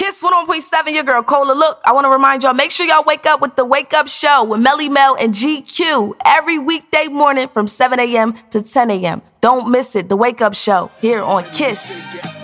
Kiss 101.7, your girl Cola. Look, I want to remind y'all, make sure y'all wake up with the Wake Up Show with Melly Mel and GQ every weekday morning from 7 a.m. to 10 a.m. Don't miss it, the Wake Up Show here on Kiss.